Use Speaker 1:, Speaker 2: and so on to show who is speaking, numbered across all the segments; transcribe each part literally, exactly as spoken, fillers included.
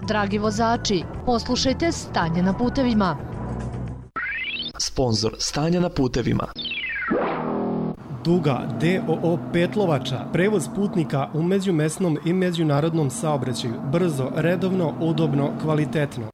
Speaker 1: Dragi vozači, poslušajte Stanje na putevima.
Speaker 2: Sponzor Stanja na putevima.
Speaker 3: Duga D O O Petlovača, prevoz putnika u međumesnom i međunarodnom saobraćaju, brzo, redovno, udobno, kvalitetno.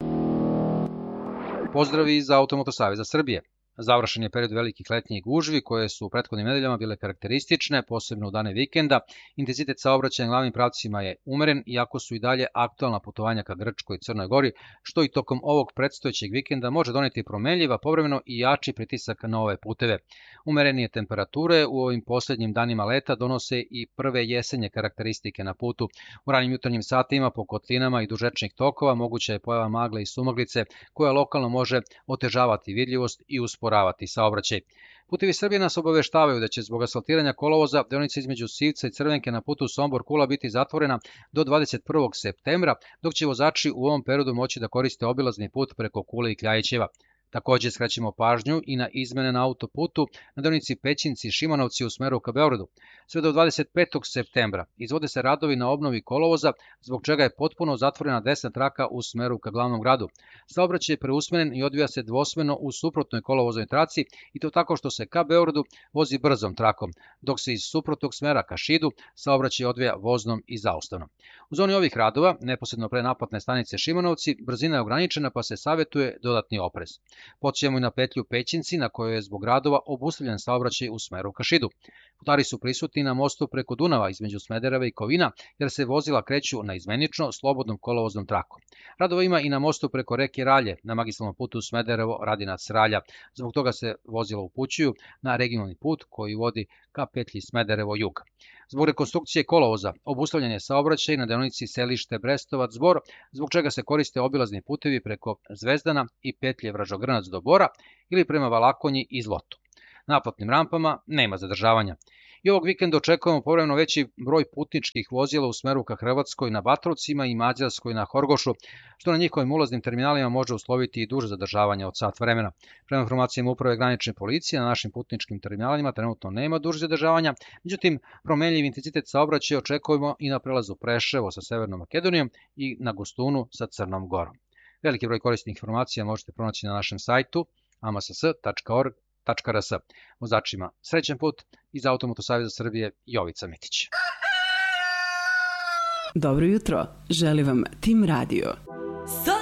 Speaker 4: Pozdravi iz Automoto Saveza Srbije. Završen je period velikih letnjih gužvi koje su u prethodnim nedeljama bile karakteristične, posebno u dane vikenda. Intenzitet saobraćaja na glavnim pravcima je umeren, iako su i dalje aktualna putovanja ka Grčkoj i Crnoj Gori, što i tokom ovog predstojećeg vikenda može doneti promenljiva, povremeno i jači pritisak na ove puteve. Umerenije temperature u ovim posljednjim danima leta donose i prve jesenje karakteristike na putu. U ranim jutarnjim satima po kotlinama i dužečnih tokova moguća je pojava magle i sumaglice koja lokalno može otežavati vidljivost i usporavati saobraćaj. Putevi Srbije nas obaveštavaju da će zbog asfaltiranja kolovoza deonica između Sivca i Crvenke na putu Sombor-Kula biti zatvorena do dvadeset prvog septembra, dok će vozači u ovom periodu moći da koriste obilazni put preko Kule i Kljajićeva. Također skrećemo pažnju i na izmene na autoputu na deonici Pećinci-Šimanovci u smeru ka Beogradu. Sve do dvadeset petog septembra izvode se radovi na obnovi kolovoza, zbog čega je potpuno zatvorena desna traka u smeru ka glavnom gradu. Saobraćaj je preusmeren i odvija se dvosmerno u suprotnoj kolovoznoj traci, i to tako što se ka Beogradu vozi brzom trakom, dok se iz suprotnog smera ka Šidu saobraćaj odvija voznom i zaustavnom. U zoni ovih radova, neposredno pre naplatne stanice Šimanovci, brzina je ograničena pa se savjetuje dodatni oprez. Podsjećamo i na petlju Pećinci na kojoj je zbog radova obustavljen saobraćaj u smeru ka Šidu. Putari su prisutni na mostu preko Dunava između Smedereva i Kovina, jer se vozila kreću na izmenično slobodnom kolovoznom trakom. Radova ima i na mostu preko reke Ralje na magistralnom putu Smederevo-Radinac-Ralja. Zbog toga se vozila upućuju na regionalni put koji vodi ka petlji Smederevo-Jug. Zbog rekonstrukcije kolovoza obustavljen je saobraćaj na deonici Selište-Brestovac-Zbor, zbog čega se koriste obilazni putevi preko Zvezdana i petlje Vražogranac do Bora ili prema Valakonji i Zlotu. Na naplatnim rampama nema zadržavanja. I ovog vikenda očekujemo povremeno veći broj putničkih vozila u smeru ka Hrvatskoj na Batrovcima i Mađarskoj na Horgošu, što na njihovim ulaznim terminalima može usloviti i duže zadržavanje od sat vremena. Prema informacijama Uprave granične policije, na našim putničkim terminalima trenutno nema duže zadržavanja, međutim, promenljiv intenzitet saobraćaja očekujemo i na prelazu Preševo sa Severnom Makedonijom i na Gostunu sa Crnom Gorom. Veliki broj korisnih informacija možete pronaći na našem sajtu a m s s tačka org tačka r s. Vozačima srećan put. Iz Automoto Saveza Srbije Jovica Mitić.
Speaker 5: Dobro jutro, želi vam Tim Radio.